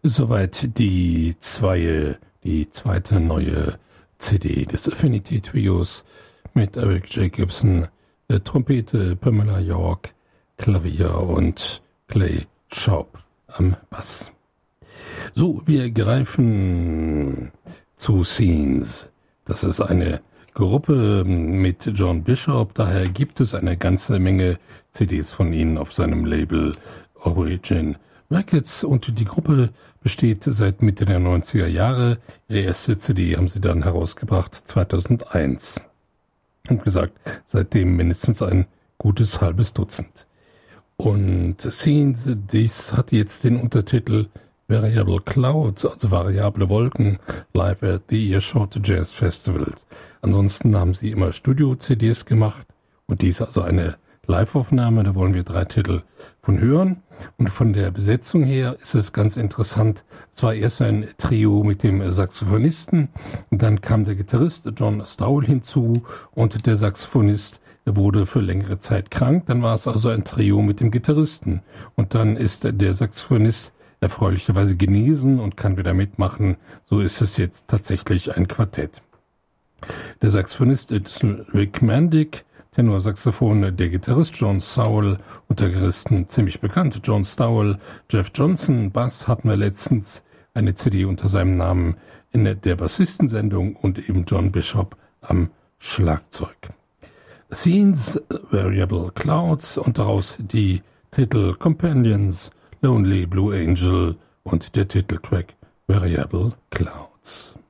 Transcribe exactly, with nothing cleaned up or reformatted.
Soweit die zwei, die zweite neue C D des Affinity Trios mit Eric Jacobson, äh, Trompete, Pamela York, Klavier und Clay Schaub am Bass. So, wir greifen zu Scenes. Das ist eine Gruppe mit John Bishop, daher gibt es eine ganze Menge C Ds von ihnen auf seinem Label Origin Records, und die Gruppe besteht seit Mitte der neunziger Jahre. Ihre erste C D haben sie dann herausgebracht zweitausendeins. Und gesagt, seitdem mindestens ein gutes halbes Dutzend. Und Scenes, dies hat jetzt den Untertitel Variable Clouds, also variable Wolken, live at the Earshot Jazz Festivals. Ansonsten haben sie immer Studio-C Ds gemacht und dies also eine Live-Aufnahme, da wollen wir drei Titel von hören. Und von der Besetzung her ist es ganz interessant. Es war erst ein Trio mit dem Saxophonisten, und dann kam der Gitarrist John Stowell hinzu, und der Saxophonist wurde für längere Zeit krank. Dann war es also ein Trio mit dem Gitarristen, und dann ist der Saxophonist erfreulicherweise genesen und kann wieder mitmachen. So ist es jetzt tatsächlich ein Quartett. Der Saxophonist ist Rick Mandick, Tenorsaxophon der Gitarrist John Stowell und der Gitarristen ziemlich bekannt John Stowell. Jeff Johnson, Bass, hatten wir letztens eine C D unter seinem Namen in der Bassistensendung, und eben John Bishop am Schlagzeug. Scenes, Variable Clouds, und daraus die Titel Companions, Lonely Blue Angel und der Titeltrack Variable Clouds.